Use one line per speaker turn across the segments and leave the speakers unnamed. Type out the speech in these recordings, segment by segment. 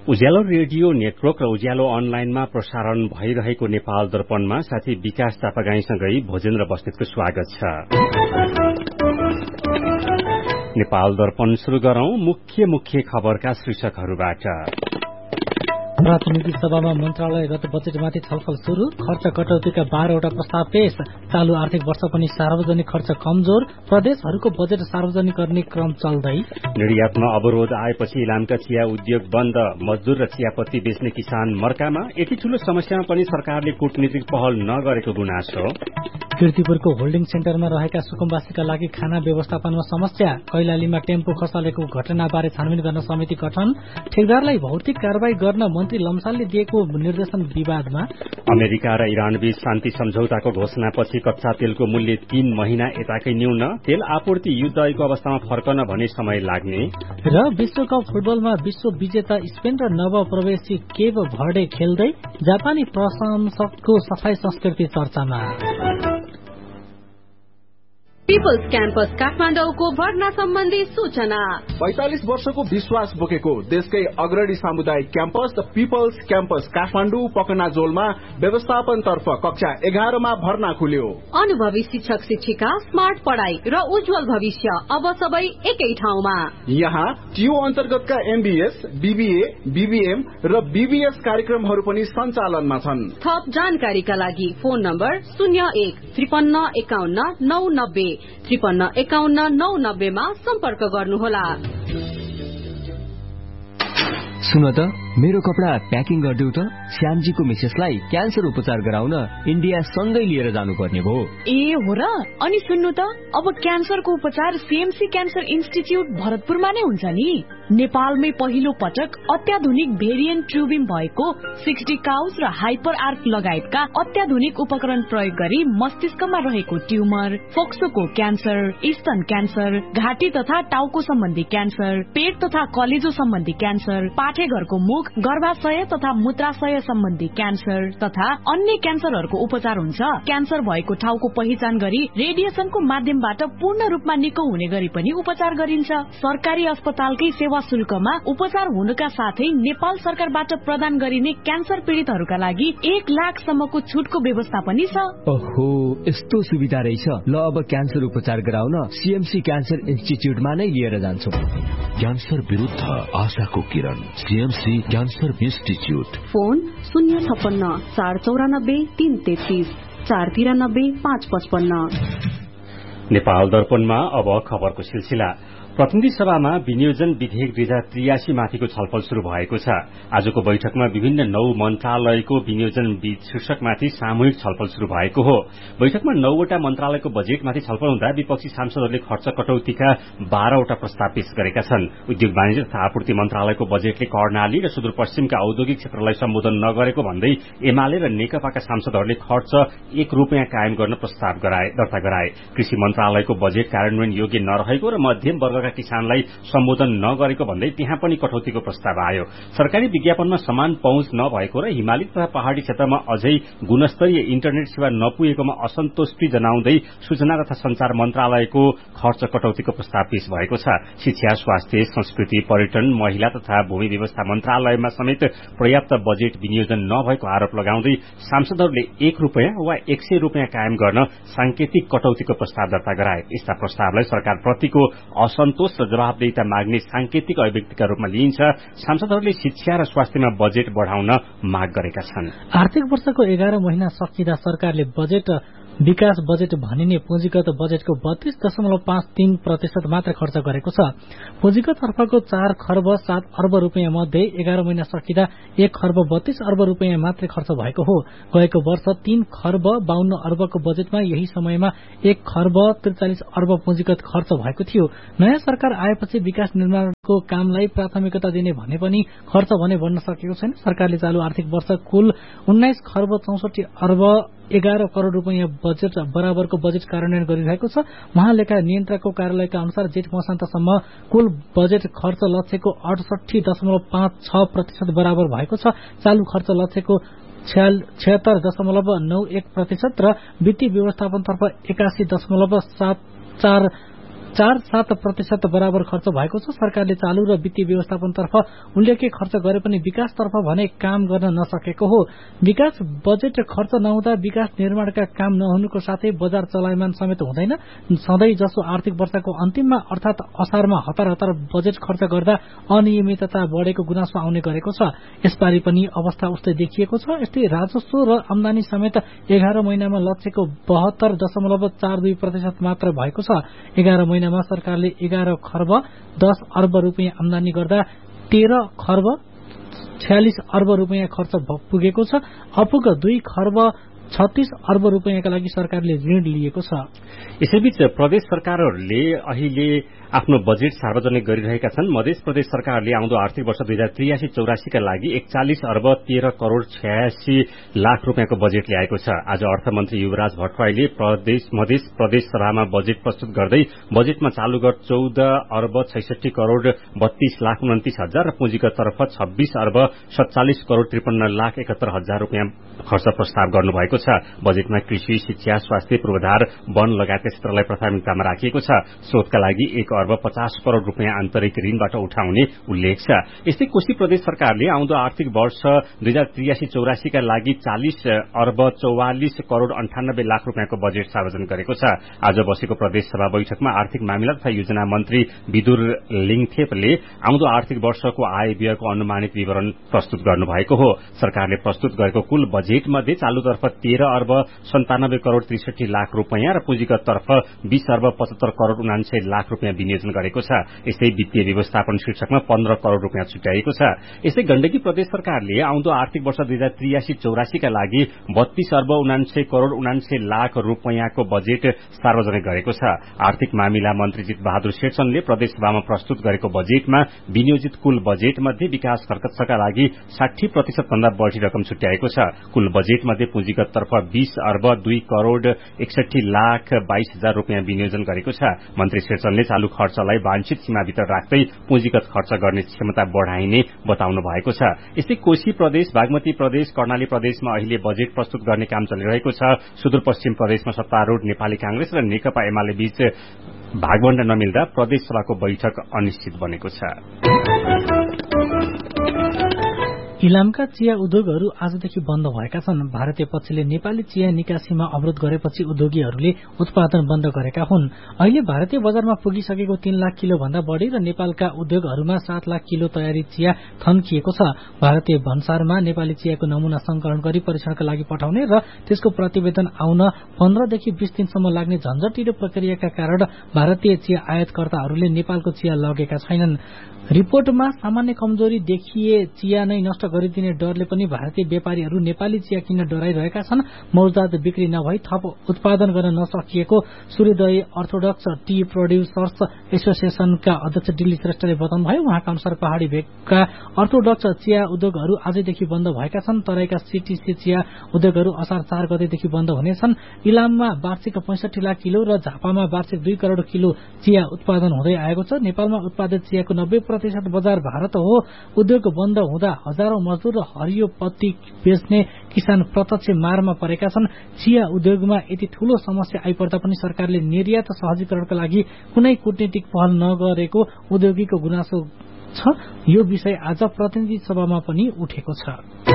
उज्यालो radio network र उज्यालो अनलाइनमा प्रसारण भइरहेको नेपाल दर्पणमा साथी विकास चापागाईसँगै भोजेन्द्र बस्नेतको स्वागत छ। नेपाल दर्पण शुरू गरौं मुख्य खबरका शीर्षकहरूबाट।
प्रातिनिधिक सभामा मन्त्रालयगत बजेटमाथि छलफल शुरू। खर्च कटौतीका 12वटा प्रस्ताव पेश। चालू आर्थिक वर्ष पनि सार्वजनिक खर्च कमजोर। प्रदेशहरूको बजेट सार्वजनिक गर्ने क्रम चल्दै।
निर्यातमा अवरोध आएपछि इलामका चिया उद्योग बन्द। मजदूर र चियापत्ती बेच्ने किसान मर्कामा। यति ठूलो समस्यामा पनि सरकारले कूटनीतिक पहल नगरेको गुनासो।
कीर्तिपुरको होल्डिङ सेन्टरमा रहेका सुकुम्बासीका लागि खाना व्यवस्थापनमा समस्या। कैलालीमा टेम्पो खसालेको घटनाबारे छानबिन गर्न समिति गठन। ठेकदारलाई भौतिक कारवाही गर्न मन्त्री लम्सालले दिएको निर्देशन विवादमा।
अमेरिका र इरानबीच शान्ति सम्झौताको घोषणापछि कच्चा तेलको मूल्य 3 महिना यताकै न्यून। तेल आपूर्ति युद्धको अवस्थामा फर्कन भने समय लाग्ने।
र विश्वकप फुटबलमा विश्व विजेता स्पेन र नवप्रवेशी केप भर्डे खेल्दै। जापानी प्रशंसकको सफाई संस्कृति चर्चामा।
पीपल्स क्याम्पस काठमाडौँको भर्ना सम्बन्धी सूचना।
45 वर्षको विश्वास बोकेको देशकै अग्रणी सामुदायिक क्याम्पस पीपल्स क्याम्पस काठमाडौँ पकनाजोलमा व्यवस्थापन तर्फ कक्षा 11 मा भर्ना खुल्यो।
अनुभवी शिक्षक शिक्षिका, स्मार्ट पढ़ाई र उज्जवल भविष्य अब सबै एकै ठाउँमा। यहाँ
टियु अन्तर्गतका एमबीएस, बीबीए, बीबीएम र बीबीएस कार्यक्रमहरू पनि सञ्चालनमा छन्।
थप जानकारीका लागि फोन नम्बर 01 53 51 990 53 51 990 मा सम्पर्क गर्नुहोला।
सुन त, मेरो कपडा प्याकिङ गरिदेऊ त। श्यामजीको मिसेसलाई क्यान्सर उपचार गराउन इन्डिया सँगै लिएर जानुपर्ने भयो।
ए हो र? अनि सुन्नु त, अब क्यान्सरको उपचार सीएमसी क्यान्सर इन्स्टिच्युट भरतपुरमा नै हुन्छ नि। नेपालमै पहिलो पटक अत्याधुनिक भेरिएन्ट ट्युबिम भएको 60 काउस र हाइपर आर्क लगायतका अत्याधुनिक उपकरण प्रयोग गरी मस्तिष्कमा रहेको ट्युमर, फोक्सोको क्यान्सर, स्तन क्यान्सर, घाँटी तथा टाउको सम्बन्धी क्यान्सर, पेट तथा कलेजो सम्बन्धी क्यान्सर, पाठेघरको मुख, गर्भाशय तथा मूत्राशय सम्बन्धी क्यान्सर तथा अन्य क्यान्सरहरूको उपचार हुन्छ। क्यान्सर भएको ठाउँको पहिचान गरी रेडिएसनको माध्यमबाट पूर्ण रूपमा निको हुने गरी पनि उपचार गरिन्छ। सरकारी अस्पतालकै सेवा शुल्कमा उपचार हुनुका साथै नेपाल सरकारबाट प्रदान गरिने क्यान्सर पीड़ितहरूका लागि 1 लाखसम्मको छुटको व्यवस्था पनि छ।
ओहो, यस्तो सुविधा रहेछ। ल, अब क्यान्सर उपचार गराउन सीएमसी क्यान्सर इन्स्टिच्युटमा नै लिएर जान्छौं।
क्यान्सर विरुद्ध आशाको किरण, CMC cancer institute.
Phone 056 494 333 493 555।
Nepal दर्पणमा अब खबरको सिलसिला। प्रतिनिधि सभामा विनियोजन विधेयक 2083 माथिको छलफल शुरू भएको छ। आजको बैठकमा विभिन्न 9 मन्त्रालयको विनियोजन शीर्षकमाथि सामूहिक छलफल शुरू भएको हो। बैठकमा 9वटा मन्त्रालयको बजेटमाथि छलफल हुँदा विपक्षी सांसदहरूले खर्च कटौतीका 12वटा प्रस्ताव पेश गरेका छन्। उद्योग वाणिज्य तथा आपूर्ति मन्त्रालयको बजेटले कर्णाली र सुदूरपश्चिमका औद्योगिक क्षेत्रलाई सम्बोधन नगरेको भन्दै एमाले र नेकपाका सांसदहरूले खर्च 1 रुपियाँ कायम गर्न प्रस्ताव दर्ता गराए। कृषि मन्त्रालयको बजेट कार्यान्वयन योग्य नरहेको र मध्यम वर्गका किसानलाई सम्बोधन नगरेको भन्दै त्यहाँ पनि कटौतीको प्रस्ताव आयो। सरकारी विज्ञापनमा समान पहुँच नभएको र हिमाली तथा पहाड़ी क्षेत्रमा अझै गुणस्तरीय इन्टरनेट सेवा नपुगेकोमा असन्तुष्टि जनाउँदै सूचना तथा संचार मन्त्रालयको खर्च कटौतीको प्रस्ताव पेश भएको छ। शिक्षा, स्वास्थ्य, संस्कृति, पर्यटन, महिला तथा भूमि व्यवस्था मन्त्रालयमा समेत पर्याप्त बजेट विनियोजन नभएको आरोप लगाउँदै सांसदहरूले 1 रुपियाँ वा 100 रुपियाँ कायम गर्न सांकेतिक कटौतीको प्रस्ताव दर्ता गराए। यस्ता प्रस्तावलाई सरकारप्रतिको असन्तोष र जवाबदेहिता माग्ने सांकेतिक अभिव्यक्तिका रूपमा लिइन्छ। सांसदहरूले शिक्षा र स्वास्थ्यमा बजेट बढ़ाउन माग गरेका छन्।
आर्थिक वर्षको 11 महिना सकिँदा सरकारले विकास बजेट भनिने पुँजीगत बजेटको 32.53% मात्र खर्च गरेको छ। पुँजीगत तर्फको 4 खर्ब 7 अर्ब रुपियाँ मध्ये 11 महिना सकिँदा 1 खर्ब 32 अर्ब रुपियाँ मात्रै खर्च भएको हो। गएको वर्ष 3 खर्ब 52 अर्बको बजेटमा यही समयमा 1 खर्ब 43 अर्ब पुँजीगत खर्च भएको थियो। नयाँ सरकार आएपछि विकास निर्माणको कामलाई प्राथमिकता दिने भने पनि खर्च भने बढ्न सकेको छैन। सरकारले चालू आर्थिक वर्ष कुल 19 खर्ब 64 अर्ब 11 करोड़ रुपियाँ बजेट बराबरको बजेट कार्यान्वयन गरिरहेको छ। महालेखा नियन्त्रकको कार्यालयका अनुसार जेठ मसान्तसम्म कुल बजेट खर्च लक्ष्यको 68.56% बराबर भएको छ। चालू खर्च लक्ष्यको 76.91% र वित्तीय व्यवस्थापनतर्फ 81.74 4.7% बराबर खर्च भएको छ। सरकारले चालू र वित्तीय व्यवस्थापनतर्फ उल्लेख्य खर्च गरे पनि विकासतर्फ भने काम गर्न नसकेको हो। विकास बजेट खर्च नहुँदा विकास निर्माणका काम नहुनुको साथै बजार चलायमान समेत हुँदैन। सधैँ जसो आर्थिक वर्षको अन्तिममा अर्थात असारमा हतार बजेट खर्च गर्दा अनियमितता बढेको गुनासो आउने गरेको छ। यसपालि पनि अवस्था उस्तै देखिएको छ। यस्तै राजस्व र आम्दानी समेत 11 महिनामा लक्ष्यको 72.42% मात्र भएको छ। 11 महिनामा सरकारले 11 खर्ब 10 अर्ब रुपियाँ आम्दानी गर्दा 13 खर्ब 46 अर्ब रुपियाँ खर्च पुगेको छ। अपुग 2 खर्ब 36 अर्ब रुपियाँका लागि सरकारले ऋण लिएको छ।
यसैबीच प्रदेश सरकारहरूले अहिले आफ्नो बजेट सार्वजनिक गरिरहेका छन्। मध्य प्रदेश सरकारले आउँदो आर्थिक वर्ष 2083-84 का लागि 41 अर्ब 13 करोड़ 86 लाख रुपियाँको बजेट ल्याएको छ। आज अर्थमन्त्री युवराज भट्टराईले मध्य प्रदेश सभामा बजेट प्रस्तुत गर्दै बजेटमा चालू गत 14 अर्ब 66 करोड़ 32 लाख 29 हजार र पुँजीगत तर्फ 26 अर्ब 47 करोड़ 53 लाख 71 हजार रुपियाँ खर्च प्रस्ताव गर्नुभएको छ। बजेटमा कृषि, शिक्षा, स्वास्थ्य, पूर्वाधार, वन लगायतका क्षेत्रलाई प्राथमिकतामा राखिएको छ। स्रोतका लागि 1 अर्ब 50 करोड़ रुपियाँ आन्तरिक ऋणबाट उठाउने उल्लेख छ। यस्तै कोशी प्रदेश सरकारले आउँदो आर्थिक वर्ष 2083-84 का लागि 40 अर्ब 44 करोड़ 98 लाख रुपियाँको बजेट सार्वजनिक गरेको छ। आज बसेको प्रदेश सभा बैठकमा आर्थिक मामिला तथा योजना मन्त्री विदुर लिङथेपले आउँदो आर्थिक वर्षको आय व्ययको अनुमानित विवरण प्रस्तुत गर्नुभएको हो। सरकारले प्रस्तुत गरेको कुल बजेट मध्ये चालुतर्फ 13 अर्ब 97 करोड़ 63 लाख रुपियाँ र पुँजीगत तर्फ 20 अर्ब 75 करोड़ 79 लाख रुपियाँ विनियोजन गरेको छ। यस्तै वित्तीय व्यवस्थापन शीर्षकमा 15 करोड़ रुपियाँ छुट्याएको छ। यस्तै गण्डकी प्रदेश सरकारले आउँदो आर्थिक वर्ष 2083-84 का लागि 32 अर्ब 79 करोड़ 79 लाख रुपियाँको बजेट सार्वजनिक गरेको छ। आर्थिक मामिला मन्त्री जित बहादुर शेरचनले प्रदेश सभामा प्रस्तुत गरेको बजेटमा विनियोजित कुल बजेट मध्ये विकास खर्चका लागि 60% भन्दा बढ़ी रकम छुट्याएको छ। कुल बजेट मध्ये पुँजीगत तर्फ 20 अर्ब 2 करोड़ 61 लाख 22 हजार रुपियाँ विनियोजन गरेको छ। मन्त्री शेरचनले चालू खर्चलाई वाञ्छित सीमाभित्र राख्दै पुँजीगत खर्च गर्ने क्षमता बढ़ाइने बताउनु भएको छ। यस्तै कोशी प्रदेश, बागमती प्रदेश, कर्णाली प्रदेशमा अहिले बजेट प्रस्तुत गर्ने काम चलिरहेको छ। सुदूरपश्चिम प्रदेशमा सत्तारूढ़ नेपाली कांग्रेस र नेकपा एमाले बीच भागवण्डा नमिल्दा प्रदेश सभाको बैठक अनिश्चित बनेको छ।
इलामका चिया उद्योगहरू आजदेखि बन्द भएका छन्। भारतीय पक्षले नेपाली चिया निकासीमा अवरोध गरेपछि उद्योगीहरूले उत्पादन बन्द गरेका हुन्। अहिले भारतीय बजारमा पुगिसकेको 3 लाख किलो भन्दा बढ़ी र नेपालका उद्योगहरूमा 7 लाख किलो तयारी चिया थन्किएको छ। भारतीय भन्सारमा नेपाली चियाको नमूना संकलन गरी परीक्षणका लागि पठाउने र त्यसको प्रतिवेदन आउन 15 देखि 20 दिनसम्म लाग्ने झन्झटिलो प्रक्रियाका कारण भारतीय चिया आयातकर्ताहरूले नेपालको चिया लगेका छैनन्। रिपोर्टमा सामान्य कमजोरी देखिए चिया नै नष्ट गरिदिने डरले पनि भारतीय व्यापारीहरू नेपाली चिया किन्न डराइरहेका छन्। मौजदात बिक्री नभई थप उत्पादन गर्न नसकिएको सूर्योदय अर्थोडक्स टी प्रोड्युसर्स एसोसिएशनका अध्यक्ष दिल्ली श्रेष्ठले बताउनुभयो। उहाँका अनुसार पहाड़ी भेगका अर्थोडक्स चिया उद्योगहरू आजदेखि बन्द भएका छन्। तराईका सीटीसी चिया उद्योगहरू असार 4 गतेदेखि बन्द हुनेछन्। इलाममा वार्षिक 65 लाख किलो र झापामा वार्षिक 2 करोड़ किलो चिया उत्पादन हुँदै आएको छ। नेपालमा उत्पादित चियाको 90% बजार भारत हो। उद्योग बन्द हुँदा हजारौं मजदूर र हरियो पत्ती बेच्ने किसान प्रत्यक्ष मारमा परेका छन्। चिया उद्योगमा यति ठूलो समस्या आइपर्दा पनि सरकारले निर्यात सहजीकरणका लागि कुनै कूटनीतिक पहल नगरेको उद्योगीको गुनासो छ। यो विषय आज प्रतिनिधि सभामा पनि उठेको छ।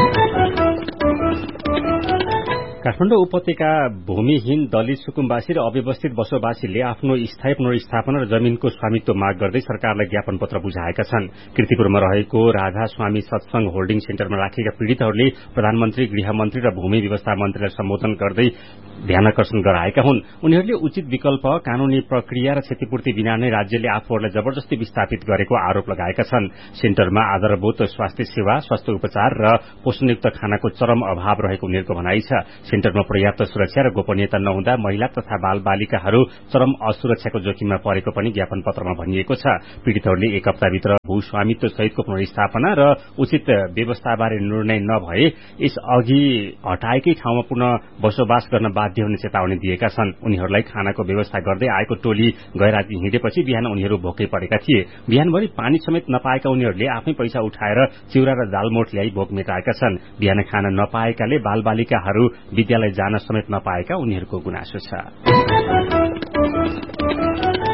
काठमाडौँ उपत्यका भूमिहीन दलित सुकुम्बासी र अव्यवस्थित बसोबासीले आफ्नो स्थायी पुनर्स्थापना र जमीनको स्वामित्व माग गर्दै सरकारलाई ज्ञापन पत्र बुझाएका छन्। कीर्तिपुरमा रहेको राधा स्वामी सत्संग होल्डिङ सेन्टरमा राखिएका पीड़ितहरूले प्रधानमन्त्री, गृहमन्त्री र भूमि व्यवस्था मन्त्रीलाई सम्बोधन गर्दै ध्यानकर्षण गराएका हुन्। उनीहरूले उचित विकल्प, कानूनी प्रक्रिया र क्षतिपूर्ति बिना नै राज्यले आफूहरूलाई जबरजस्ती विस्थापित गरेको आरोप लगाएका छन्। सेन्टरमा आधारभूत स्वास्थ्य सेवा, स्वास्थ्य उपचार र पोषणयुक्त खानाको चरम अभाव रहेको उनीहरूको भनाइ छ। सेन्टरमा पर्याप्त सुरक्षा र गोपनीयता नहुँदा महिला तथा बाल बालिकाहरू चरम असुरक्षाको जोखिममा परेको पनि ज्ञापन पत्रमा भनिएको छ। पीड़ितहरूले 1 हप्ताभित्र भूस्वामित्व सहितको पुनर्स्थापना र उचित व्यवस्थाबारे निर्णय नभए यसअघि हटाएकै ठाउँमा पुनः बसोबास गर्न बाध्य हुने चेतावनी दिएका छन्। उनीहरूलाई खानाको व्यवस्था गर्दै आएको टोली गैराती हिँडेपछि बिहान उनीहरू भोकै परेका थिए। बिहानभरि पानी समेत नपाएका उनीहरूले आफ्नै पैसा उठाएर चिउरा र दालमोट ल्याई भोक मेटाएका छन्। बिहान खाना नपाएकाले बालबालिकाहरू विद्यालय जान समेत नपाएका उनीहरूको गुनासो छ।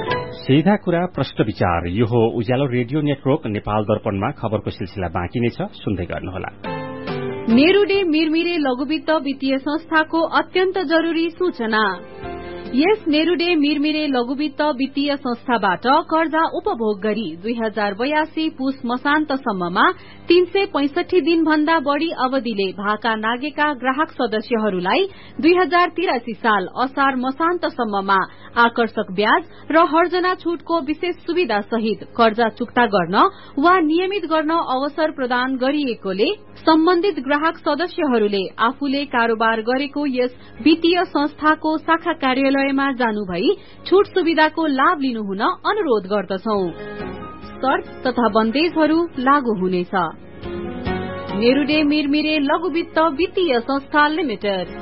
सीधा कुरा प्रश्न विचार यो हो उज्यालो रेडियो नेटवर्क नेपाल दर्पणमा खबरको सिलसिला बाँकी नै छ, सुन्दै गर्नुहोला।
नेरूडे मिरमिरे लघुवित्त वित्तीय संस्थाको अत्यन्त जरूरी सूचना। यस नेरूडे मिरमिरे लघुवित्त वित्तीय संस्थाबाट कर्जा उपभोग गरी 2082 पुस मसान्तसम्ममा 365 दिन भन्दा बढ़ी अवधिले भाका नागेका ग्राहक सदस्यहरूलाई 2083 साल असार मसान्तसम्ममा आकर्षक ब्याज र हर्जना छूटको विशेष सुविधा सहित कर्जा चुक्ता गर्न वा नियमित गर्न अवसर प्रदान गरिएकोले सम्बन्धित ग्राहक सदस्यहरूले आफूले कारोबार गरेको यस वित्तीय संस्थाको शाखा कार्यालयमा जानु भई छूट सुविधाको लाभ लिनुहुन अनुरोध गर्दछौं। शर्त तथा बन्देजहरू लागू हुनेछ। नेरूडे मिरमिरे लघुवित्त वित्तीय संस्था लिमिटेड।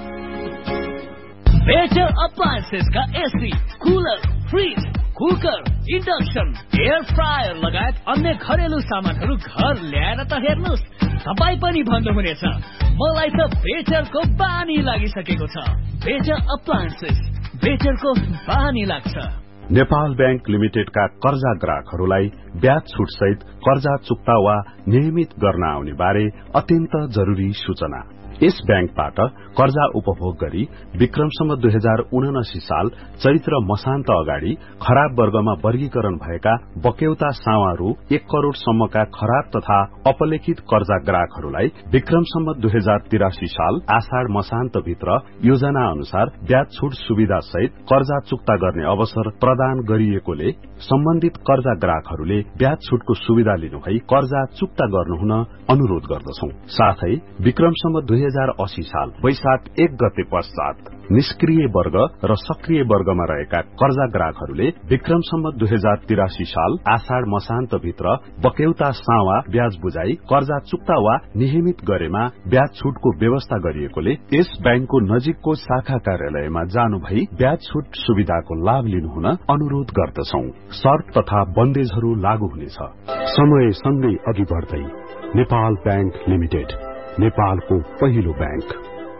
बेटर अप्लायन्सेस का AC, cooler, fridge, cooker, induction, air fryer लगायत अन्य घरेलु सामानहरू घर ल्याएर त हेर्नुस्, तपाई पनि भन्नुहुनेछ मलाई त बेटरको बानी लागिसकेको छ। बेटर अप्लायन्सेस, बेटरको बानी लाग्छ।
नेपाल बैंक लिमिटेडका कर्जा ग्राहकहरूलाई ब्याज छुट सहित कर्जा चुक्ता वा नियमित गर्न आउने बारे अत्यन्त जरूरी सूचना। यस बैंकबाट कर्जा उपभोग गरी विक्रमसम्म 2079 साल चैत्र मसान्त अगाडि खराब वर्गमा वर्गीकरण भएका बक्यौता सावा रु 1 करोड़ सम्मका खराब तथा अपलेखित कर्जा ग्राहकहरूलाई विक्रमसम्म 2083 साल आषाढ़ मसान्त भित्र योजना अनुसार ब्याज छुट सुविधा सहित कर्जा चुक्ता गर्ने अवसर प्रदान गरिएकोले सम्बन्धित कर्जा ग्राहकहरूले ब्याज छुटको सुविधा लिनुभई कर्जा चुक्ता गर्नुहुन अनुरोध गर्दछौं। साथै विक्रमसम्म 2080 साल वैशाख 1 गते पश्चात निष्क्रिय वर्ग र सक्रिय वर्गमा रहेका कर्जा ग्राहकहरूले विक्रमसम्म 2083 साल आषाढ़ मसान्त भित्र बक्यौता सावा ब्याज बुझाई कर्जा चुक्ता वा नियमित गरेमा ब्याज छुटको व्यवस्था गरिएकोले यस बैंकको नजिकको शाखा कार्यालयमा जानु भई ब्याज छुट सुविधाको लाभ लिनुहुन अनुरोध गर्दछौं। शर्त तथा बन्देजहरू लागू हुनेछ। समय सँगै अघि बढ्दै नेपाल बैंक लिमिटेड, नेपालको पहिलो बैंक।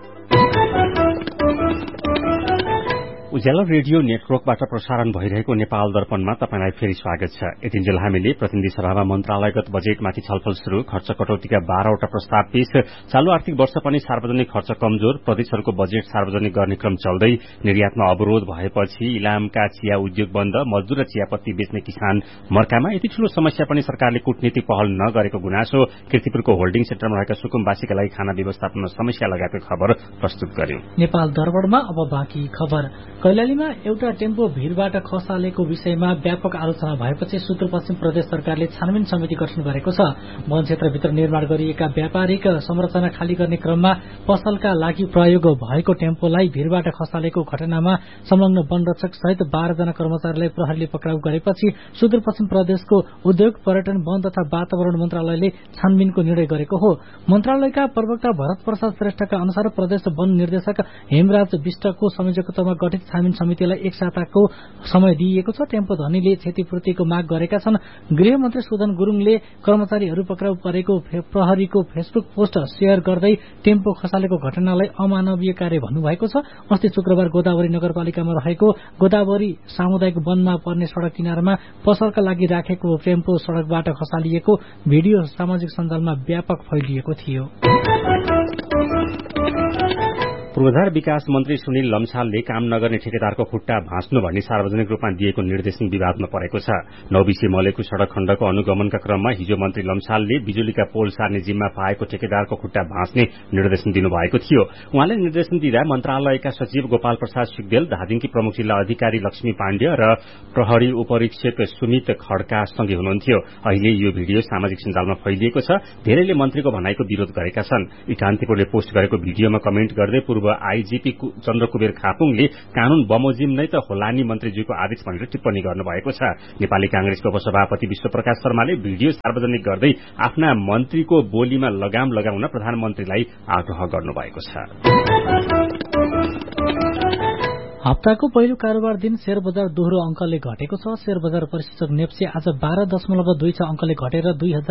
उज्यालो रेडियो नेटवर्कबाट प्रसारण भइरहेको नेपाल दर्पणमा तपाईलाई फेरि स्वागत छ। यतिन्जेल हामीले प्रतिनिधि सभामा मन्त्रालयगत बजेटमाथि छलफल शुरू, खर्च कटौतीका 12 वटा प्रस्ताव पेश, चालू आर्थिक वर्ष पनि सार्वजनिक खर्च कमजोर, प्रदेशहरूको बजेट सार्वजनिक गर्ने क्रम चल्दै, निर्यातमा अवरोध भएपछि इलामका चिया उद्योग बन्द, मजदूर र चियापत्ती बेच्ने किसान मर्कामा, यति ठूलो समस्या पनि सरकारले कूटनीतिक पहल नगरेको गुनासो, किर्तिपुरको होल्डिङ सेन्टरमा रहेका सुकुम्बासीका लागि खाना व्यवस्थापन समस्या लगायतको खबर प्रस्तुत गर्यो।
नेपाल दर्पणमा अब बाँकी खबर। कैलालीमा एउटा टेम्पो भीरबाट खसालेको विषयमा व्यापक आलोचना भएपछि सुदूरपश्चिम प्रदेश सरकारले छानबिन समिति गठन गरेको छ। वन क्षेत्रभित्र निर्माण गरिएका व्यापारिक संरचना खाली गर्ने क्रममा पसलका लागि प्रयोग भएको टेम्पोलाई भीरबाट खसालेको घटनामा संलग्न वनरक्षक सहित 12 जना कर्मचारीलाई प्रहरीले पक्राउ गरेपछि सुदूरपश्चिम प्रदेशको उद्योग, पर्यटन, वन तथा वातावरण मन्त्रालयले छानबिनको निर्णय गरेको हो। मन्त्रालयका प्रवक्ता भरत प्रसाद श्रेष्ठका अनुसार प्रदेश वन निर्देशक हेमराज विष्टको संयोजकत्वमा गठित छानबिन समितिलाई 1 साताको समय दिइएको छ। टेम्पो धनीले क्षतिपूर्तिको माग गरेका छन्। गृहमन्त्री सुदन गुरूङले कर्मचारीहरू पक्राउ परेको प्रहरीको फेसबुक पोस्ट शेयर गर्दै टेम्पो खसालेको घटनालाई अमानवीय कार्य भन्नुभएको छ। अस्ति शुक्रबार गोदावरी नगरपालिकामा रहेको गोदावरी सामुदायिक वनमा पर्ने सड़क किनारमा पसलका लागि राखेको टेम्पो सड़कबाट खसालिएको भिडियो सामाजिक सञ्जालमा व्यापक फैलिएको थियो।
पूर्वाधार विकास मन्त्री सुनिल लम्सालले काम नगर्ने ठेकेदारको खुट्टा भाँच्नु भन्ने सार्वजनिक रूपमा दिएको निर्देशन विवादमा परेको छ। नौबिसे मलेको सड़क खण्डको अनुगमनका क्रममा हिजो मन्त्री लम्सालले बिजुलीका पोल सार्ने जिम्मा पाएको ठेकेदारको खुट्टा भाँच्ने निर्देशन दिनुभएको थियो। उहाँले निर्देशन दिँदा मन्त्रालयका सचिव गोपाल प्रसाद सिग्देल, धादिङकी प्रमुख जिल्ला अधिकारी लक्ष्मी पाण्ड्य र प्रहरी उपरीक्षक सुमित खड्का सँगै हुनुहुन्थ्यो। अहिले यो भिडियो सामाजिक सञ्जालमा फैलिएको छ। धेरैले मन्त्रीको भनाइको विरोध गरेका छन्। इकान्तिपुरले पोस्ट गरेको भिडियोमा कमेन्ट गर्दै पूर्व आईजीपी चन्द्रकुबेर खापुङले कानून बमोजिम नै त होला नि मन्त्रीज्यूको आदेश भनेर टिप्पणी गर्नुभएको छ। नेपाली कांग्रेसको उपसभापति विश्वप्रकाश शर्माले भिडियो सार्वजनिक गर्दै आफ्ना मन्त्रीको बोलीमा लगाम लगाउन प्रधानमन्त्रीलाई आग्रह गर्नुभएको छ।
हप्ताको पहिलो कारोबार दिन शेयर बजार दोहोरो अङ्कले घटेको छ। शेयर बजार परिसूचक नेप्से आज 12.26 अङ्कले घटेर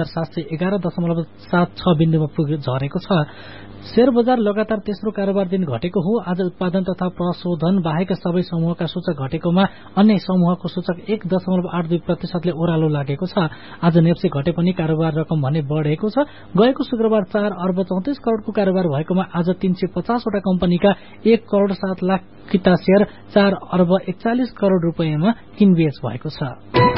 2776.76 बिन्दुमा झरेको छ। शेयर बजार लगातार तेस्रो कारोबार दिन घटेको हो। आज उत्पादन तथा प्रशोधन बाहेक सबै समूहका सूचक घटेकोमा अन्य समूहको सूचक 1.82% ओह्रालो लागेको छ। आज नेप्से घटे पनि कारोबार रकम भने बढेको छ। गएको शुक्रबार 4 अर्ब 34 करोड़को कारोबार भएकोमा आज 350 वटा कम्पनीका 1 करोड़ 7 लाख किता शेयर 4 अर्ब 41 करोड़ रुपियाँमा किनबेच भएको छ।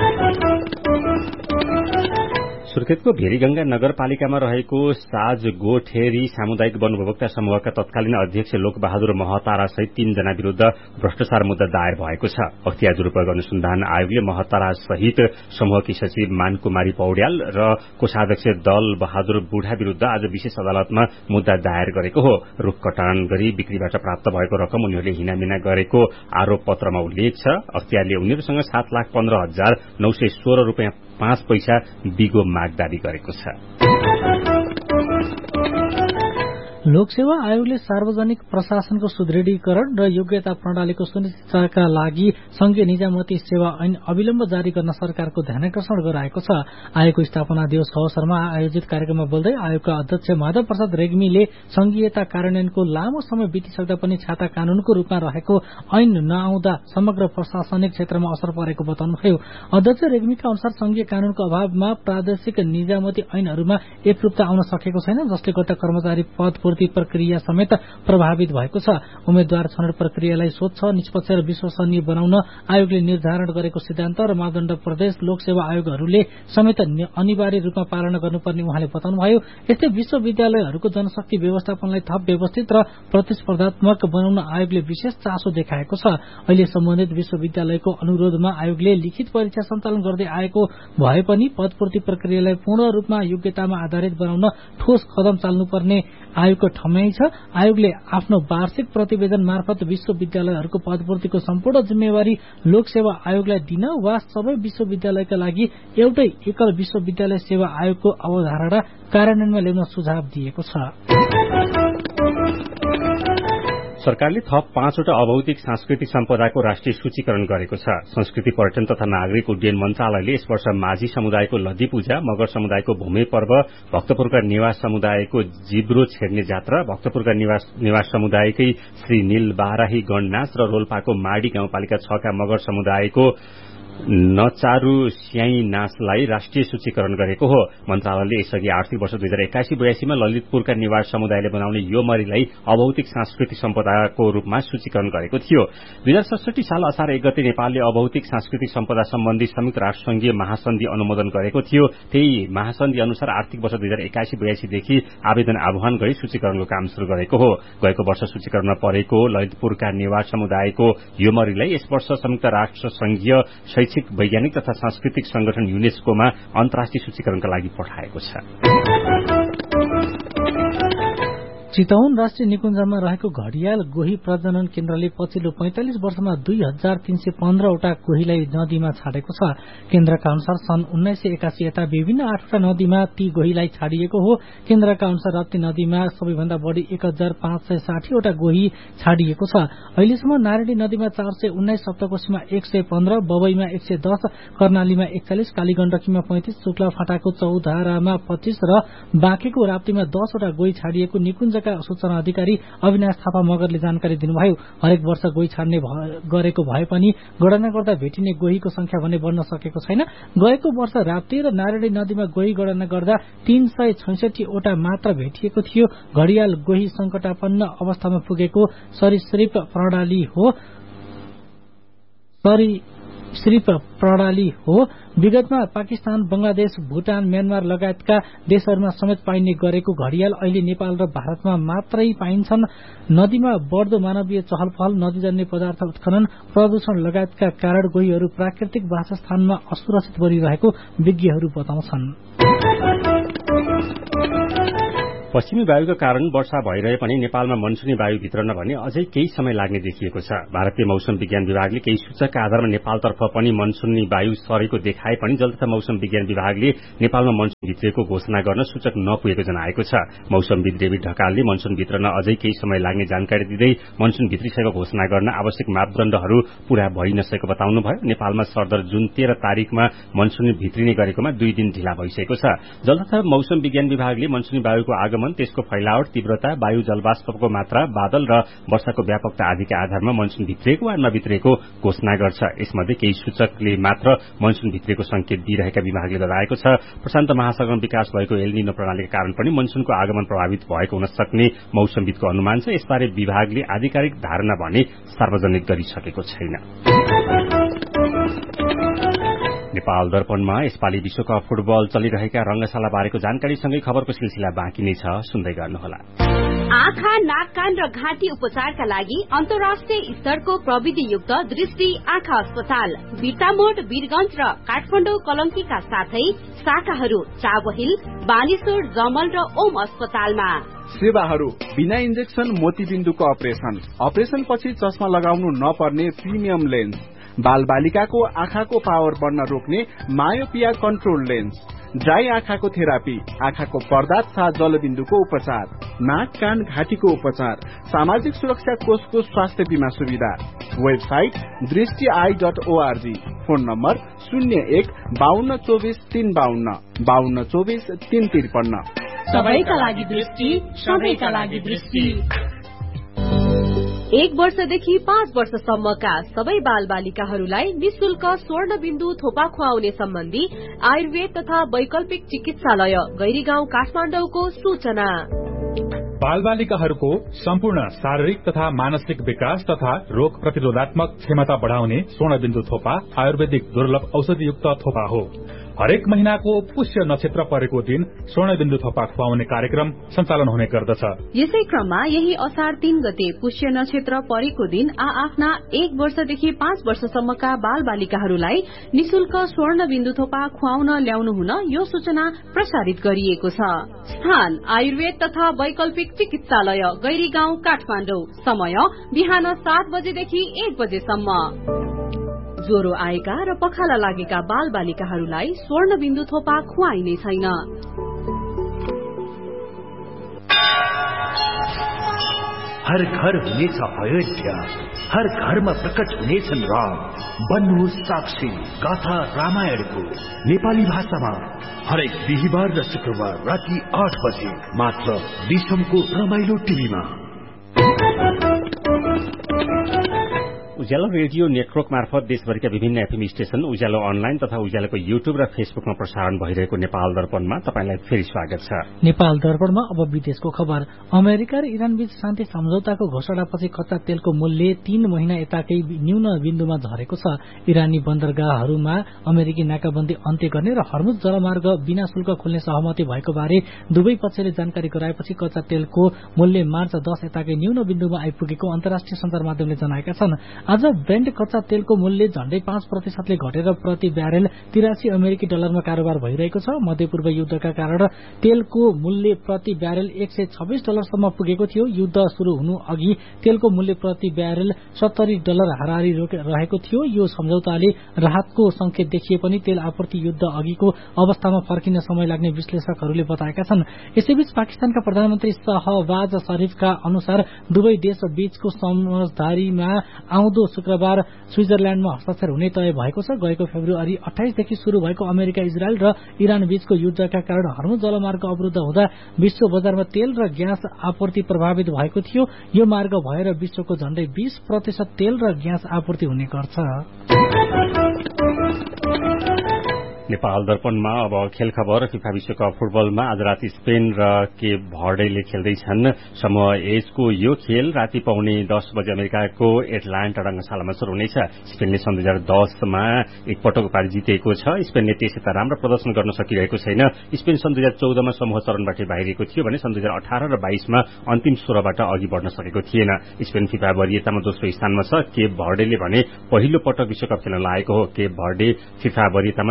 सुर्खेतको भेरीगंगा नगरपालिकामा रहेको साजगोठेरी सामुदायिक वन उपभोक्ता समूहका तत्कालीन अध्यक्ष लोकबहादुर महतारा सहित 3 जना विरूद्ध भ्रष्टाचार मुद्दा दायर भएको छ। अख्तियार दुरूपयोग अनुसन्धान आयोगले महतारा सहित समूहकी सचिव मानकुमारी पौड्याल र कोषाध्यक्ष दल बहादुर बुढा विरूद्ध आज विशेष अदालतमा मुद्दा दायर गरेको हो। रुख कटान गरी बिक्रीबाट प्राप्त भएको रकम उनीहरूले हिनामिना गरेको आरोप पत्रमा उल्लेख छ। अख्तियारले उनीहरूसँग 7,15,916 रुपियाँ 5 पैसा बिगो माग दावी गरेको छ।
लोकसेवा आयोगले सार्वजनिक प्रशासनको सुदृढीकरण र योग्यता प्रणालीको सुनिश्चितताका लागि संघीय निजामती सेवा ऐन अविलम्ब जारी गर्न सरकारको ध्यानाकर्षण गराएको छ। आयोगको स्थापना दिवस अवसरमा आयोजित कार्यक्रममा बोल्दै आयोगका अध्यक्ष माधव प्रसाद रेग्मीले संघीयता कार्यान्वयनको लामो समय बितिसक्दा पनि छाता कानूनको रूपमा रहेको ऐन नआउँदा समग्र प्रशासनिक क्षेत्रमा असर परेको बताउनुभयो। अध्यक्ष रेग्मीका अनुसार संघीय कानूनको अभावमा प्रादेशिक निजामती ऐनहरूमा एकरूपता आउन सकेको छैन, जसले गर्दा कर्मचारी पद प्रक्रिया समेत प्रभावित भएको छ। उम्मेद्वार छनौट प्रक्रियालाई स्वच्छ, निष्पक्ष र विश्वसनीय बनाउन आयोगले निर्धारण गरेको सिद्धान्त र मापदण्ड प्रदेश लोकसेवा आयोगहरूले समेत अनिवार्य रूपमा पालना गर्नुपर्ने उहाँले बताउनुभयो। यस्तै विश्वविद्यालयहरूको जनशक्ति व्यवस्थापनलाई थप व्यवस्थित र प्रतिस्पर्धात्मक बनाउन आयोगले विशेष चासो देखाएको छ। अहिले सम्बन्धित विश्वविद्यालयको अनुरोधमा आयोगले लिखित परीक्षा सञ्चालन गर्दै आएको भए पनि पदपूर्ति प्रक्रियालाई पूर्ण रूपमा योग्यतामा आधारित बनाउन ठोस कदम चाल्नुपर्ने आयोगको ठम्याइ छ। आयोगले आफ्नो वार्षिक प्रतिवेदन मार्फत विश्वविद्यालयहरूको पदपूर्तिको सम्पूर्ण जिम्मेवारी लोकसेवा आयोगलाई दिन वा सबै विश्वविद्यालयका लागि एउटै एकल विश्वविद्यालय सेवा आयोगको अवधारणा कार्यान्वयनमा ल्याउन सुझाव दिएको छ।
सरकारले थप 5 वटा अभौतिक सांस्कृतिक सम्पदाको राष्ट्रिय सूचीकरण गरेको छ। संस्कृति पर्यटन तथा नागरिक उड्डयन मन्त्रालयले यस वर्ष माझी समुदायको लद्दी पूजा, मगर समुदायको भूमि पर्व, भक्तपुरका निवास समुदायको जिब्रो छेड्ने जात्रा, भक्तपुरका निवास समुदायकै श्री नील बाराही गणनाच र रोल्पाको माडी गाउँपालिका 6 का मगर समुदायको नचारू स्याई नाचलाई राष्ट्रिय सूचीकरण गरेको हो। मन्त्रालयले यसअघि आर्थिक वर्ष 2081-82 मा ललितपुरका निवास समुदायले बनाउने यो मरीलाई अभौतिक सांस्कृतिक सम्पदाको रूपमा सूचीकरण गरेको थियो। 2067 साल असार 1 गते नेपालले अभौतिक सांस्कृतिक सम्पदा सम्बन्धी संयुक्त राष्ट्रसंघीय महासन्धि अनुमोदन गरेको थियो। त्यही महासन्धि अनुसार आर्थिक वर्ष 2081-82 देखि आवेदन आह्वान गरी सूचीकरणको काम शुरू गरेको हो। गएको वर्ष सूचीकरणमा परेको ललितपुरका निवास समुदायको यो मरीलाई यस वर्ष संयुक्त राष्ट्रसंघीय शैक्षिक, वैज्ञानिक तथा सांस्कृतिक संगठन युनेस्कोमा अन्तर्राष्ट्रिय सूचीकरणका लागि पठाएको छ।
चितवन राष्ट्रिय निकुञ्जमा रहेको घडियाल गोही प्रजनन केन्द्रले पछिल्लो 45 वर्षमा 2315 वटा गोहीलाई नदीमा छाडेको छ। केन्द्रका अनुसार सन् 1981 यता विभिन्न 8 वटा नदीमा ती गोहीलाई छाडिएको हो। केन्द्रका अनुसार रप्ती नदीमा सबैभन्दा बढी 1560 वटा गोही छाडिएको छ। अहिलेसम्म नारायणी नदीमा 419, सप्तकोशीमा 115, बबईमा 110, कर्णालीमा 41, कालीगण्डकीमा 35, शुक्लाफाटाको चौधारामा 25 र बाँकेको राप्तीमा 10 वटा गोही छाडिएको निकुञ्जका सूचना अधिकारी अविनाश थापा मगरले जानकारी दिनुभयो। हरेक वर्ष गोही छाड्ने गरेको भए पनि गणना गर्दा भेटिने गोहीको संख्या भने बढ्न सकेको छैन। गएको वर्ष राप्ती र नारायणी नदीमा गोही गणना गर्दा 366 वटा मात्र भेटिएको थियो। घडियाल गोही संकटापन्न अवस्थामा पुगेको सरीसृप प्रणाली हो। विगतमा पाकिस्तान, बंगलादेश, भूटान, म्यानमार लगायतका देशहरूमा समेत पाइने गरेको घडियाल अहिले नेपाल र भारतमा मात्रै पाइन्छन्। नदीमा बढ्दो मानवीय चहलपहल, नदीजन्य पदार्थ उत्खनन, प्रदूषण लगायतका कारण गोहीहरू प्राकृतिक वासस्थानमा असुरक्षित बनिरहेको विज्ञहरू बताउँछन्।
पश्चिमी वायुका कारण वर्षा भइरहे पनि नेपालमा मनसुनी वायु भित्रन भने अझै केही समय लाग्ने देखिएको छ। भारतीय मौसम विज्ञान विभागले केही सूचकका आधारमा नेपालतर्फ पनि मनसुनी वायु सरेको देखाए पनि जल तथा मौसम विज्ञान विभागले नेपालमा मनसुन भित्रिएको घोषणा गर्न सूचक नपुगेको जनाएको छ। मौसमविद डेभिड ढकालले मनसुन भित्रन अझै केही समय लाग्ने जानकारी दिँदै मनसुन भित्रिसकेको घोषणा गर्न आवश्यक मापदण्डहरू पूरा भइ नसकेको बताउनुभयो। नेपालमा सरदर जुन 13 तारिकमा मनसुन भित्रिने गरेकोमा 2 दिन ढिला भइसकेको छ। जल तथा मौसम विज्ञान विभागले मनसुनी वायुको आगमन, त्यसको फैलावट, तीव्रता, वायु जलवाष्पको मात्रा, बादल र वर्षाको व्यापकता आदिका आधारमा मनसुन भित्रिएको वा नभित्रिएको घोषणा गर्छ। यसमध्ये केही सूचकले मात्र मनसुन भित्रिएको संकेत दिइरहेका विभागले बताएको छ। प्रशान्त महासागरमा विकास भएको एल निनो प्रणालीका कारण पनि मनसुनको आगमन प्रभावित भएको हुन सक्ने मौसमविदको अनुमान छ। यसबारे विभागले आधिकारिक धारणा भने सार्वजनिक गरिसकेको छैन। नेपाल दर्पणमा यसपालि विश्वकप फुटबल चलिरहेका रंगशाला बारेको जानकारीसँगै खबरको सिलसिला बाँकी नै छ, सुन्दै गर्नुहोला।
आँखा, नाक, कान र घाँटी उपचारका लागि अन्तर्राष्ट्रिय स्तरको प्रविधियुक्त दृष्टि आँखा अस्पताल बिर्तामोड, वीरगंज र काठमाडौँ कलंकीका साथै शाखाहरू चाबहिल, बानेश्वर, जमल र ओम अस्पतालमा।
सेवाहरू बिना इन्जेक्सन मोतीबिन्दुको अपरेशन पछि चस्मा लगाउनु नपर्ने प्रिमियम लेन्स, बाल बालिकाको आँखाको पावर बढ्न रोक्ने मायोपिया कन्ट्रोल लेन्स, ड्राई आँखाको थेरापी, आँखाको पर्दा तथा जलबिन्दुको उपचार, नाक, कान, घाँटीको उपचार, सामाजिक सुरक्षा कोषको स्वास्थ्य बीमा सुविधा। Website दृष्टि.org, phone number 01-5224-352, 5224-353।
सबैका लागि दृष्टि, सबैका लागि दृष्टि। 1 वर्षदेखि 5 वर्षसम्मका सबै बाल बालिकाहरूलाई निशुल्क स्वर्णबिन्दु थोपा खुवाउने सम्बन्धी आयुर्वेद तथा वैकल्पिक चिकित्सालय गैरीगाउँ काठमाडौँको सूचना।
बाल बालिकाहरूको सम्पूर्ण शारीरिक तथा मानसिक विकास तथा रोग प्रतिरोधात्मक क्षमता बढ़ाउने स्वर्णबिन्दु थोपा आयुर्वेदिक दुर्लभ औषधियुक्त थोपा हो। हरेक महिनाको पुष्य नक्षत्र परेको दिन स्वर्णबिन्दु थोपा खुवाउने कार्यक्रम सञ्चालन हुने गर्दछ।
यसै क्रममा यही असार 3 गते पुष्य नक्षत्र परेको दिन आफ्ना 1 वर्षदेखि 5 वर्षसम्मका बाल बालिकाहरूलाई निशुल्क स्वर्णबिन्दु थोपा खुवाउन ल्याउनु हुन यो सूचना प्रसारित गरिएको छ। स्थान आयुर्वेद तथा वैकल्पिक चिकित्सालय गैरीगाउँ काठमाडौँ। समय बिहान 7 बजेदेखि 1 बजेसम्म। ज्वरो आएका र पखाला लागेका बाल बालिकाहरूलाई स्वर्णबिन्दु थोपा खुवाइने छैन।
हर घर हुनेछ अयोध्या, हर घरमा प्रकट हुनेछन् राम। बन्नुहोस् साक्षी गाथा रामायणको नेपाली भाषामा हरेक बिहिबार र शुक्रबार राति 8 बजे मात्र विश्वको रमाइलो टिभीमा।
उज्यालो रेडियो नेटवर्क मार्फत देशभरिका विभिन्न एफएम स्टेशन, उज्यालो अनलाइन तथा उज्यालोको युट्युब र फेसबुकमा प्रसारण भइरहेको नेपाल दर्पणमा तपाईलाई फेरि स्वागत छ।
नेपाल दर्पणमा अब विदेशको खबर। अमेरिका र इरान बीच शान्ति सम्झौताको घोषणापछि कच्चा तेलको मूल्य 3 महिना यताकै न्यून बिन्दुमा झरेको छ। इरानी बन्दरगाहहरूमा अमेरिकी नाकाबन्दी अन्त्य गर्ने र हर्मुज जलमार्ग बिना शुल्क खोल्ने सहमति भएको बारे दुवै पक्षले जानकारी गराएपछि कच्चा तेलको मूल्य मार्च 10 यताकै न्यून बिन्दुमा आइपुगेको अन्तर्राष्ट्रिय सञ्चार माध्यमले जनाएका छन्। आज ब्रेन्ट कच्चा तेलको मूल्य झण्डै 5% घटेर प्रति ब्यारेल 83 अमेरिकी डलरमा कारोबार भइरहेको छ। मध्यपूर्व युद्धका कारण तेलको मूल्य प्रति ब्यारेल $126 पुगेको थियो। युद्ध शुरू हुनु अघि तेलको मूल्य प्रति ब्यारेल $70 हाराहारी रहेको थियो। यो सम्झौताले राहतको संकेत देखिए पनि तेल आपूर्ति युद्ध अघिको अवस्थामा फर्किन समय लाग्ने विश्लेषकहरूले बताएका छन्। यसैबीच पाकिस्तानका प्रधानमन्त्री शहबाज शरीफका अनुसार दुवै देश बीचको समझदारीमा आउँदो शुक्रबार स्विजरल्याण्डमा हस्ताक्षर हुने तय भएको छ। गएको फेब्रुअरी 28 देखि शुरू भएको अमेरिका, इजरायल र इरान बीचको युद्धका कारण हर्मुज जलमार्ग अवरुद्ध हुँदा विश्व बजारमा तेल र ग्यास आपूर्ति प्रभावित भएको थियो। यो मार्ग भएर विश्वको झण्डै 20% तेल र ग्यास आपूर्ति हुने गर्छ।
नेपाल दर्पणमा अब खेल खबर। फिफा विश्वकप फुटबलमा आज राति स्पेन र केप भर्डेले खेल्दैछन्। समूह एचको यो खेल राति पाउने 10 बजे अमेरिकाको एटलान्टा रंगशालामा शुरू हुनेछ। स्पेनले सन् 2010मा एकपटक उपाधि जितेको छ। स्पेनले त्यसै राम्रो प्रदर्शन गर्न सकिरहेको छैन। स्पेन सन् 2014मा समूह चरणबाट बाहिरिएको थियो भने सन् 2018 र 22मा अन्तिम 16बाट अघि बढ्न सकेको थिएन। स्पेन फिफा वरियतामा दोस्रो स्थानमा छ। केप भर्डेले भने पहिलो पटक विश्वकप खेल्न लागेको हो। केप भर्डे फिफा वरियतामा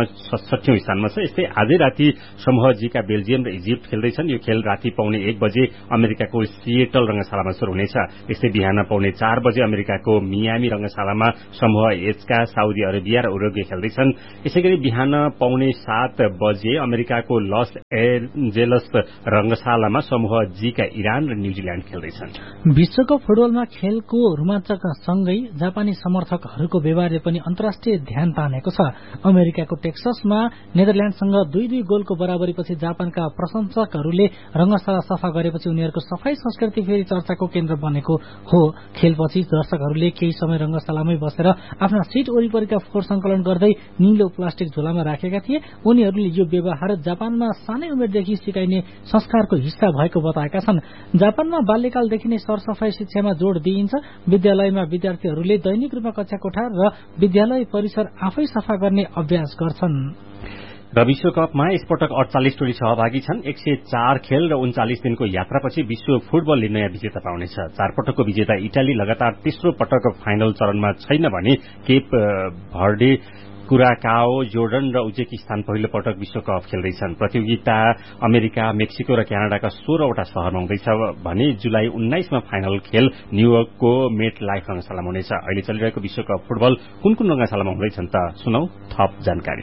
60औं स्थानमा छ। यस्तै आजै राति समूह जीका बेल्जियम र इजिप्ट खेल्दैछन्। यो खेल राति पौने 1 बजे अमेरिकाको सिएटल रंगशालामा शुरू हुनेछ। यस्तै बिहान पौने 4 बजे अमेरिकाको मियामी रंगशालामा समूह एचका साउदी अरेबिया र उरुग्वे खेल्दैछन्। यसैगरी बिहान पौने 7 बजे अमेरिकाको लस एन्जेलस रंगशालामा समूह जीका इरान र न्यूजील्याण्ड खेल्दैछन्।
विश्वकप फुटबलमा खेलको रोमाञ्चक सँगै जापानी समर्थकहरूको व्यवहारले पनि अन्तर्राष्ट्रिय ध्यान तानेको छ। अमेरिकाको टेक्ससमा नेदरल्याण्डसँग 2-2 गोलको बराबरीपछि जापानका प्रशंसकहरूले रंगशाला सफा गरेपछि उनीहरूको सफाई संस्कृति फेरि चर्चाको केन्द्र बनेको हो। खेलपछि दर्शकहरूले केही समय रंगशालामै बसेर आफ्ना सीट वरिपरिका फोहोर संकलन गर्दै नीलो प्लास्टिक झोलामा राखेका थिए। उनीहरूले यो व्यवहार जापानमा सानै उमेरदेखि सिकाइने संस्कारको हिस्सा भएको बताएका छन्। जापानमा बाल्यकालदेखि नै सरसफाई शिक्षामा जोड़ दिइन्छ। विद्यालयमा विद्यार्थीहरूले दैनिक रूपमा कक्षा कोठा र विद्यालय परिसर आफै सफा गर्ने अभ्यास गर्छन्।
र विश्वकपमा यसपटक 48 टोली सहभागी छन्। 104 खेल र 39 दिनको यात्रापछि विश्व फुटबलले नयाँ विजेता पाउनेछ। 4 पटकको विजेता इटाली लगातार तेस्रो पटक फाइनल चरणमा छैन भने केप भर्डे, कुराकाओ, जोर्डन र उज्बेकिस्तान पहिलो पटक विश्वकप खेल्दैछन्। प्रतियोगिता अमेरिका, मेक्सिको र क्यानाडाका 16 वटा शहरमा हुँदैछ भने जुलाई 19 मा फाइनल खेल न्यूयोर्कको मेट लाइफ रंगशालामा हुनेछ। अहिले चलिरहेको विश्वकप फुटबल कुन कुन रंगशालामा हुँदैछन् त सुनौ थप जानकारी।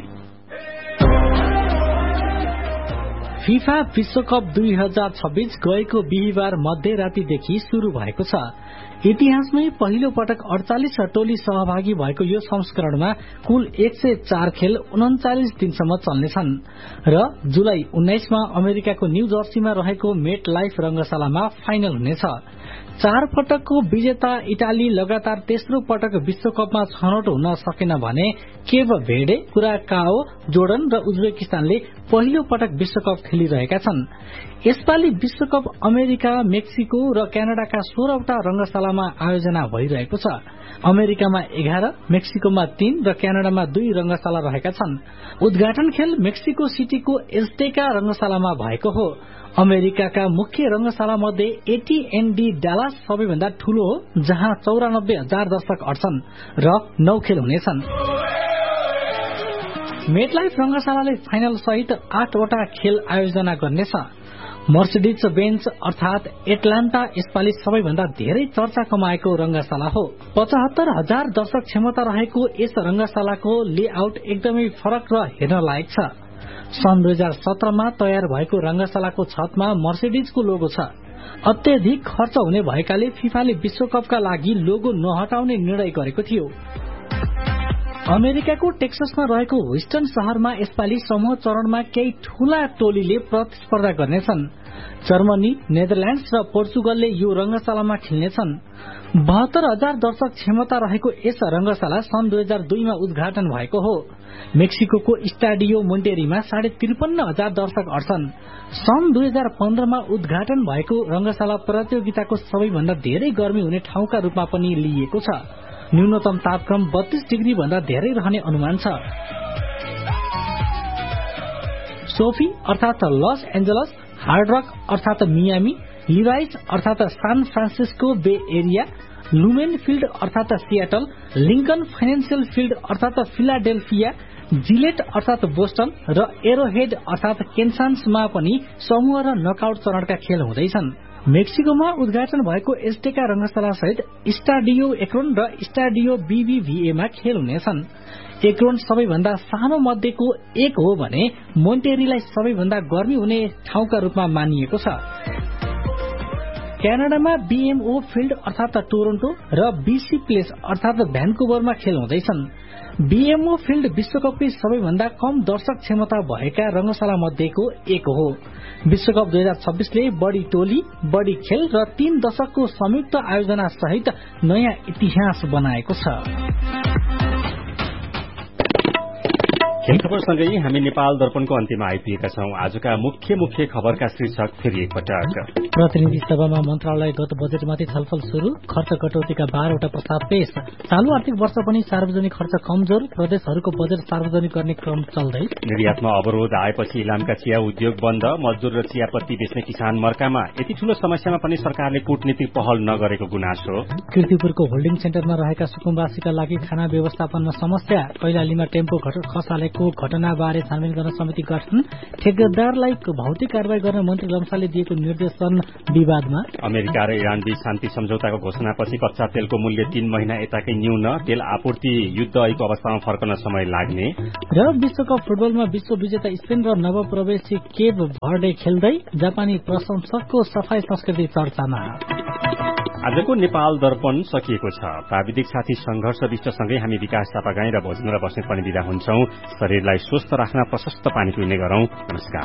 फिफा विश्वकप 2026 गएको बिहिबार मध्यरातीदेखि शुरू भएको छ। इतिहासमै पहिलो पटक 48 टोली सहभागी भएको यो संस्करणमा कुल 104 खेल 39 दिनसम्म चल्नेछन् र जुलाई 19 मा अमेरिकाको न्यू जर्सीमा रहेको मेट लाइफ रंगशालामा फाइनल हुनेछ। 4 पटकको विजेता इटाली लगातार तेस्रो पटक विश्वकपमा छनौट हुन सकेन भने केप भेर्डे, कुराकाओ, जोर्डन र उज्बेकिस्तानले पहिलो पटक विश्वकप खेलिरहेका छन्। यसपालि विश्वकप अमेरिका, मेक्सिको र क्यानाडाका 16 वटा रंगशालामा आयोजना भइरहेको छ। अमेरिकामा 11, मेक्सिकोमा 3 र क्यानाडामा 2 रंगशाला रहेका छन्। उद्घाटन खेल मेक्सिको सिटीको एस्टेका रंगशालामा भएको हो। अमेरिकाका मुख्य रंगशाला मध्ये एटीएनडी डालास सबैभन्दा ठूलो हो, जहाँ 94,000 दर्शक अट्छन् र 9 खेल हुनेछन्। मेटलाइफ रंगशालाले फाइनल सहित 8 वटा खेल आयोजना गर्नेछ। मर्सिडिज बेन्च अर्थात एटलान्टा यसपालि सबैभन्दा धेरै चर्चा कमाएको रंगशाला हो। 75,000 दर्शक क्षमता रहेको यस रंगशालाको लेआउट एकदमै फरक र हेर्न लायक छ। सन् 2017 मा तयार भएको रंगशालाको छतमा मर्सिडिजको लोगो छ। अत्यधिक खर्च हुने भएकाले फिफाले विश्वकपका लागि लोगो नहटाउने निर्णय गरेको थियो। अमेरिकाको टेक्ससमा रहेको ह्युस्टन शहरमा यसपालि समूह चरणमा केही ठूला टोलीले प्रतिस्पर्धा गर्नेछन्। जर्मनी, नेदरल्याण्ड्स र पोर्चुगलले यो रंगशालामा खेल्नेछन्। 72,000 दर्शक क्षमता रहेको यस रंगशाला सन् 2002 मा उद्घाटन भएको हो। मेक्सिको स्टाडियो मोन्टेरीमा 53,500 दर्शक अट्छन्। सन् 2015 मा उद्घाटन भएको रंगशाला प्रतियोगिताको सबैभन्दा धेरै गर्मी हुने ठाउँका रूपमा पनि लिइएको छ। न्यूनतम तापक्रम 32 डिग्री भन्दा धेरै रहने अनुमान छ। सोफी अर्थात लस एन्जलस, हार्ड रक अर्थात मियामी, लिभाइस अर्थात सान फ्रान्सिस्को बे एरिया, लुमेन फिल्ड अर्थात सियाटल, लिंकन फाइनेन्शियल फिल्ड अर्थात फिलाडेल्फिया, जिलेट अर्थात बोस्टन र एरोहेड अर्थात केन्सासमा पनि समूह र नकआउट चरणका खेल हुँदैछन्। मेक्सिकोमा उद्घाटन भएको एस्टेका रंगशाला सहित स्टाडियो एक्रोन र स्टाडियो बीबीभीएमा खेल हुनेछन्। एक्रोन सबैभन्दा सानो मध्येको एक हो भने मोन्टेरीलाई सबैभन्दा गर्मी हुने ठाउँका रूपमा मानिएको छ। क्यानाडामा बीएमओ फिल्ड अर्थात टोरोन्टो र बीसी प्लेस अर्थात भ्यान्कुभरमा खेल हुँदैछन्। बीएमओ फिल्ड विश्वकपकै सबैभन्दा कम दर्शक क्षमता भएका रंगशाला मध्येको एक हो। विश्वकप 2026 ले बढी टोली, बढी खेल र 3 दशकको संयुक्त आयोजना सहित नयाँ इतिहास बनाएको छ।
खेल खबरसँगै हामी नेपाल दर्पणको अन्त्यमा आइपुगेका छौं। आजका मुख्य खबरका शीर्षक फेरि एकपटक।
प्रतिनिधि सभामा मन्त्रालयगत बजेटमाथि छलफल शुरू, खर्च कटौतीका 12 वटा प्रस्ताव पेश। चालू आर्थिक वर्ष पनि सार्वजनिक खर्च कमजोर, प्रदेशहरूको बजेट सार्वजनिक गर्ने क्रम चल्दै।
निर्यातमा अवरोध आएपछि इलामका चिया उद्योग बन्द, मजदूर र चियापत्ती बेच्ने किसान मर्कामा। यति ठूलो समस्यामा पनि सरकारले कूटनीतिक पहल नगरेको गुनासो।
कीर्तिपुरको होल्डिङ सेन्टरमा रहेका सुकुम्बासीका लागि खाना व्यवस्थापनमा समस्या, कैलालीमा टेम्पो खसालेको भएको घटनाबारे छानबिन गर्न समिति गठन, ठेकेदारलाई भौतिक कारवाही गर्न मन्त्री लम्सालले दिएको निर्देशन विवादमा,
अमेरिका र इरान बीच शान्ति सम्झौताको घोषणापछि कच्चा तेलको मूल्य 3 महिना यताकै न्यून, तेल आपूर्ति युद्ध ऐको अवस्थामा फर्कन समय लाग्ने
र विश्वकप फुटबलमा विश्व विजेता स्पेन र नवप्रवेशी केप भर्डे खेल्दै जापानी प्रशंसकको सफाई संस्कृति चर्चामा।
आजको नेपाल दर्पण सकिएको छ। प्राविधिक साथी संघर्ष विष्टसँगै हामी विकास थापागाई र भोजन र बस्नेत पनि विदा हुन्छौं। शरीरलाई स्वस्थ राख्न प्रशस्त पानी पिउने गरौं। नमस्कार।